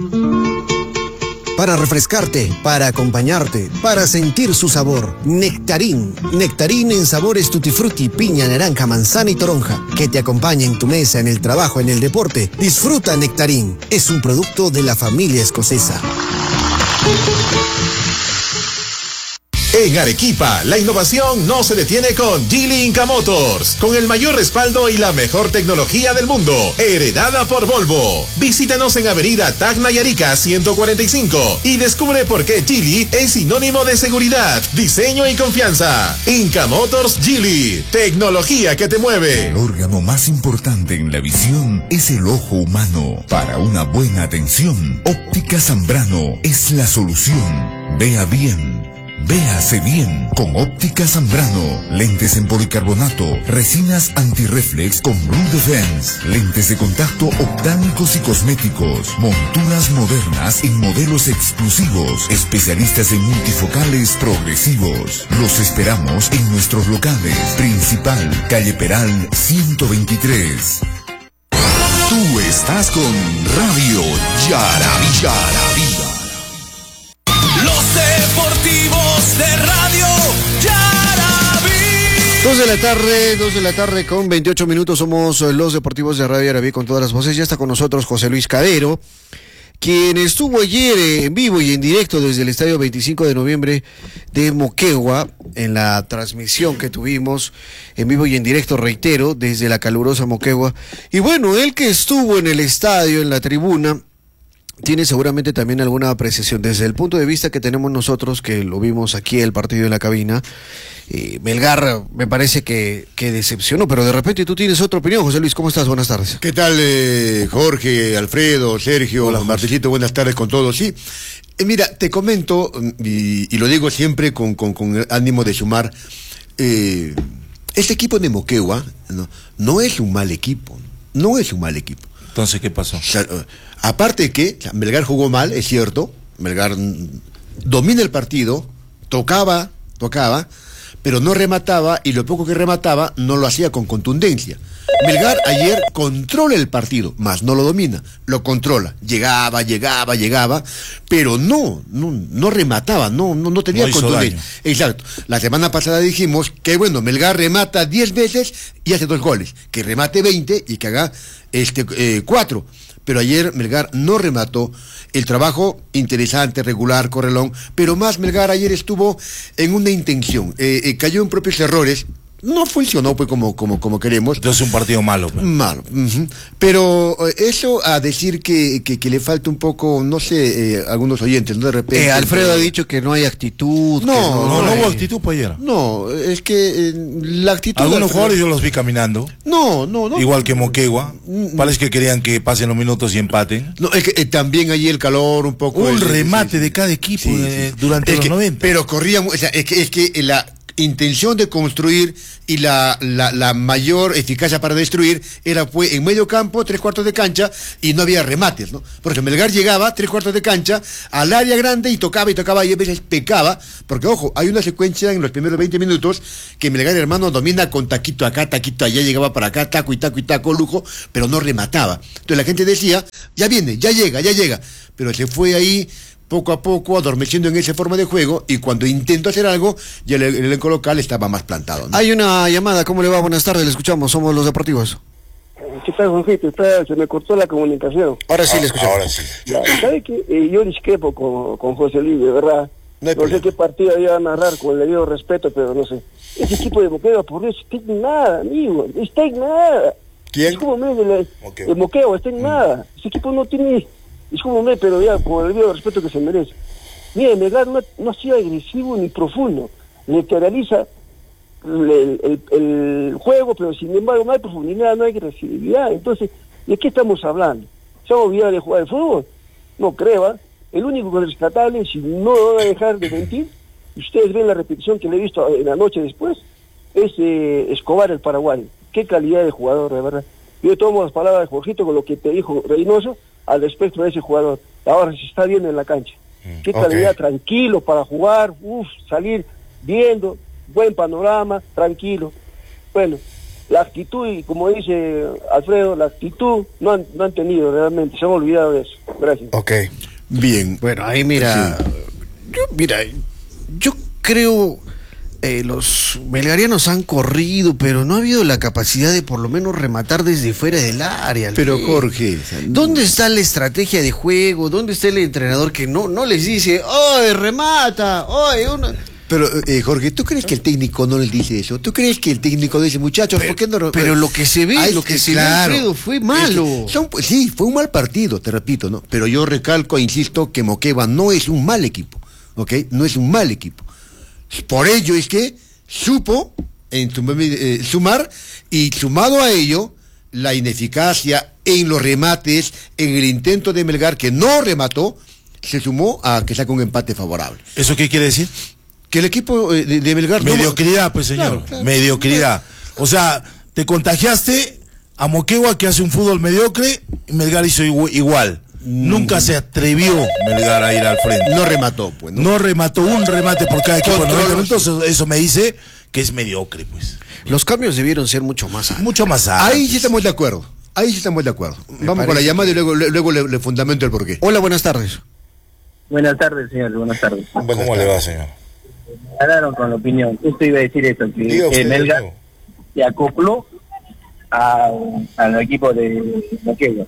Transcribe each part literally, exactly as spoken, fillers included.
Para refrescarte, para acompañarte, para sentir su sabor. Nectarín. Nectarín en sabores tutti frutti, piña, naranja, manzana y toronja. Que te acompaña en tu mesa, en el trabajo, en el deporte. Disfruta Nectarín. Es un producto de la familia escocesa. En Arequipa, la innovación no se detiene con Geely Inca Motors, con el mayor respaldo y la mejor tecnología del mundo, heredada por Volvo. Visítanos en Avenida Tacna y Arica ciento cuarenta y cinco y descubre por qué Geely es sinónimo de seguridad, diseño y confianza. Inca Motors Geely, tecnología que te mueve. El órgano más importante en la visión es el ojo humano. Para una buena atención, Óptica Zambrano es la solución. Vea bien. Véase bien con Óptica Zambrano. Lentes en policarbonato, resinas antirreflex con Blue Defense, lentes de contacto optámicos y cosméticos, monturas modernas en modelos exclusivos, especialistas en multifocales progresivos. Los esperamos en nuestros locales. Principal, calle Peral ciento veintitrés. Tú estás con Radio Yaraví. Yaraví. Los deportivos de Radio Yaraví. Dos de la tarde, dos de la tarde con veintiocho minutos. Somos los deportivos de Radio Yaraví con todas las voces. Ya está con nosotros José Luis Cadero, quien estuvo ayer en vivo y en directo desde el estadio veinticinco de noviembre de Moquegua, en la transmisión que tuvimos en vivo y en directo, reitero, desde la calurosa Moquegua. Y bueno, él que estuvo en el estadio, en la tribuna, tiene seguramente también alguna apreciación desde el punto de vista que tenemos nosotros, que lo vimos aquí el partido en la cabina. eh, Melgar me parece que, que decepcionó, pero de repente tú tienes otra opinión. José Luis, ¿cómo estás? Buenas tardes. ¿Qué tal, eh, Jorge, Alfredo, Sergio, Hola, Martecito? Buenas tardes con todos. Sí, eh, mira, te comento, y, y lo digo siempre con, con, con el ánimo de sumar, eh, este equipo de Moquegua no, no es un mal equipo, no es un mal equipo. Entonces, ¿qué pasó? O sea, uh, aparte que Melgar jugó mal, es cierto. Melgar mm, domina el partido, tocaba, tocaba, pero no remataba, y lo poco que remataba no lo hacía con contundencia. Melgar ayer controla el partido, más no lo domina, lo controla. Llegaba, llegaba, llegaba, pero no, no, no remataba, no, no, no tenía no hizo contundencia. daño. Exacto. La semana pasada dijimos que bueno, Melgar remata diez veces y hace dos goles, que remate veinte y que haga este eh, cuatro. Pero ayer Melgar no remató. El trabajo interesante, regular, correlón, pero más Melgar ayer estuvo en una intención, eh, eh, cayó en propios errores. No funcionó pues como, como, como queremos. Entonces un partido malo. Pues. Malo. Uh-huh. Pero eh, eso a decir que, que, que le falta un poco, no sé, eh, algunos oyentes, ¿no? De repente. Eh, Alfredo pero... ha dicho que no hay actitud. No, no, no, no hay... hubo actitud pues ayer. No, es que eh, la actitud... Algunos Alfredo... jugadores yo los vi caminando. No, no, no. Igual que Moquegua. Parece que querían que pasen los minutos y empaten. No, es que eh, también allí el calor un poco... Un el, remate sí, sí. de cada equipo Sí, eh, sí. durante Es los que, noventa. Pero corrían, o sea, es que, es que la intención de construir y la, la, la mayor eficacia para destruir era fue en medio campo, tres cuartos de cancha, y no había remates, ¿no? Porque Melgar llegaba, tres cuartos de cancha, al área grande y tocaba y tocaba y a veces pecaba, porque ojo, hay una secuencia en los primeros veinte minutos que Melgar, hermano, domina con taquito acá, taquito allá, llegaba para acá, taco y taco y taco, lujo, pero no remataba. Entonces la gente decía, ya viene, ya llega, ya llega, pero se fue ahí poco a poco adormeciendo en esa forma de juego, y cuando intento hacer algo, ya el, el elenco local estaba más plantado, ¿no? Hay una llamada, ¿cómo le va? Buenas tardes, le escuchamos, somos los deportivos. ¿Qué tal, Juanjito? Está, se me cortó la comunicación. Ahora sí le escuchamos. Ahora sí. Ya, ¿sabe qué? Eh, yo discrepo con, con José Luis, de verdad. No hay No sé problema. qué partido iba a narrar con el debido respeto, pero no sé. Ese equipo de Moquegua, por Dios, está en nada, amigo. Está en nada. ¿Quién? Es como me de, la, Moquegua. de Moquegua, está en nada. Ese equipo no tiene... Es como me, pero ya, con el debido respeto que se merece. Mire, Melgar no, no ha sido agresivo ni profundo. Lateraliza el, el, el juego, pero sin embargo no hay profundidad, no hay agresividad. Entonces, ¿de qué estamos hablando? ¿Se van a olvidar de jugar al fútbol? No creo, ¿eh? El único rescatable, si no lo van a dejar de mentir, y ustedes ven la repetición que le he visto en la noche después, es eh, Escobar, el paraguayo. Qué calidad de jugador, de verdad. Yo tomo las palabras de Jorgito con lo que te dijo Reynoso al respecto de ese jugador. Ahora se está viendo en la cancha. Qué calidad, okay. Tranquilo para jugar, uff, salir viendo, buen panorama, tranquilo. Bueno, la actitud, y como dice Alfredo, la actitud no han, no han tenido realmente, se han olvidado de eso. Gracias. Ok, bien. Bueno, ahí mira, Sí. yo, mira, yo creo eh, los melgarianos han corrido, pero no ha habido la capacidad de por lo menos rematar desde fuera del área. Pero Alfredo. Jorge, ¿Dónde está la estrategia de juego? ¿Dónde está el entrenador que no, no les dice, ¡oye, remata! ¡Oye, una... Pero, eh, Jorge, ¿tú crees que el técnico no les dice eso? ¿Tú crees que el técnico dice, muchachos, Pero- ¿por qué no...? pero lo que se ve, Ay, lo que eh, se ve, Alfredo, fue malo. Es que son- sí, fue un mal partido, te repito, ¿no? Pero yo recalco e insisto que Moquegua no es un mal equipo, ¿ok? No es un mal equipo. Por ello es que supo en su- eh, sumar, y sumado a ello, la ineficacia en los remates, en el intento de Melgar, que no remató, se sumó a que saca un empate favorable. ¿Eso qué quiere decir? Que el equipo eh, de, de Melgar... no- Mediocridad, pues señor. Claro, claro. Mediocridad. O sea, te contagiaste a Moquegua, que hace un fútbol mediocre, y Melgar hizo igu- igual. Nunca se atrevió Melgar a ir al frente. No remató, pues. No remató un remate por cada equipo en Control. noventa minutos. Eso, eso me dice que es mediocre, pues. Los cambios debieron ser mucho más antes. Mucho más alto. Ahí sí estamos de acuerdo. Ahí sí estamos de acuerdo. Vamos con la parece llamada y luego, le- luego le, le fundamento el porqué. Hola, buenas tardes. Buenas tardes, señor. Buenas tardes. ¿Cómo le va, señor? Ganaron con la opinión. Justo iba a decir eso, que, Diga usted, que Melgar diga. se acopló a, al equipo de Moquegua.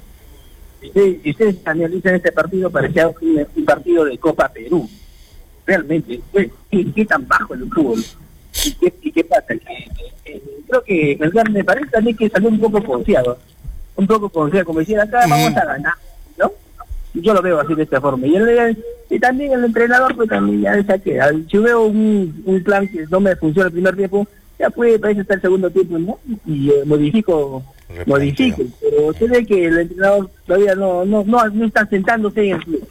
Y ustedes, y ustedes analizan este partido, parecía un, un partido de Copa Perú. Realmente, pues, ¿qué, qué tan bajo el fútbol? ¿Y qué, y qué pasa? Que, eh, creo que Melgar me parece también que salió un poco confiado. Un poco confiado, como decían acá, vamos a ganar, ¿no? Yo lo veo así de esta forma. Y, el, y también el entrenador, pues también ya decía que al- si veo un, un plan que no me funciona el primer tiempo, ya puede, parece estar el segundo tiempo, ¿no? Y eh, modifico, Replanteo. modifico. Pero se ve que el entrenador todavía no, no, no, no está sentándose en el club.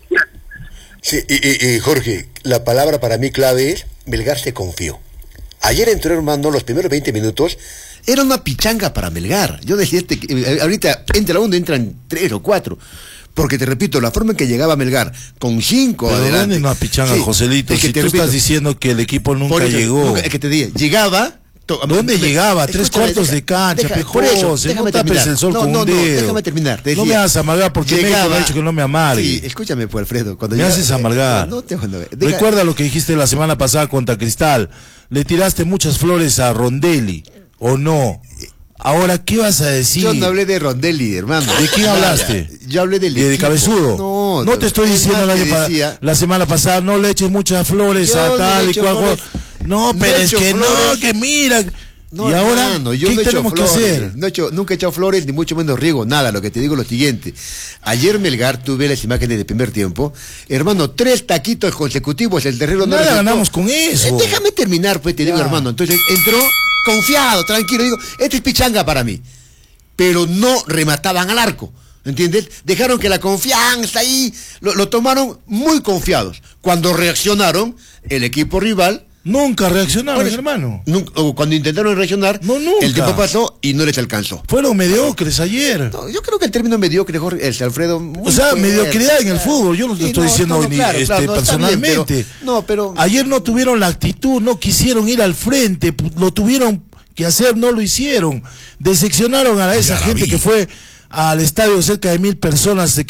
Sí, y, y- y, Jorge, la palabra para mí clave es Melgar se confió. Ayer entró Hermano los primeros veinte minutos. Era una pichanga para Melgar. Yo decía, este, eh, ahorita entra uno, entran tres o cuatro. Porque te repito, la forma en que llegaba Melgar, con cinco Pero adelante. ¿dónde no pichanga, Sí, Joselito? es que Si te tú repito, estás diciendo que el equipo nunca por eso, llegó. nunca- es que te diga, llegaba... to- ¿Dónde me- llegaba? Tres escúchame, cuartos de cancha, deja- pe, por eso, José, déjame no tapes terminar. el sol No, con no, un no, dedo. déjame terminar. te No decía, me hagas amargar porque México me ha dicho que no me amargue. Sí, escúchame, pues, Alfredo. Cuando Me llegaba- haces amargar. No, no te no, deja- Recuerda lo que dijiste la semana pasada contra Cristal. Le tiraste muchas flores a Rondelli, ¿o no? Ahora, ¿qué vas a decir? Yo no hablé de Rondelli, hermano. ¿De quién hablaste? Yo hablé del ¿De, de equipo. Cabezudo? No, no te estoy es diciendo más, el año te pa- decía- la semana pasada, no le eches muchas flores Yo a no le tal y echo cual. flores. No, No pero he es hecho que no, flores. que mira. No, y ahora, hermano, yo ¿qué no he hecho tenemos que flores, hacer? No he hecho, nunca he echado flores, ni mucho menos riego, nada. Lo que te digo es lo siguiente. Ayer Melgar, tuve las imágenes del primer tiempo. Hermano, tres taquitos consecutivos, el terreno no Nada resultó. ganamos con eso. Eh, déjame terminar, pues, te digo, Ya. hermano. Entonces, entró confiado, tranquilo. Digo, este es pichanga para mí. Pero no remataban al arco. ¿Entiendes? Dejaron que la confianza ahí, lo, lo tomaron muy confiados. Cuando reaccionaron, el equipo rival... Nunca reaccionaron, Bueno, hermano. Nunca- o cuando intentaron reaccionar, No, nunca. el tiempo pasó y no les alcanzó. Fueron mediocres ayer. No, yo creo que el término mediocre, Jorge, es Alfredo. muy O sea, fuerte. mediocridad en el fútbol, yo no te Sí, estoy no, diciendo no, no, ni, claro, este, claro, no, está bien, personalmente. pero- no, pero Ayer no tuvieron la actitud, no quisieron ir al frente, pu- lo tuvieron que hacer, no lo hicieron. Decepcionaron a esa Ya la gente vi. que fue al estadio, cerca de mil personas.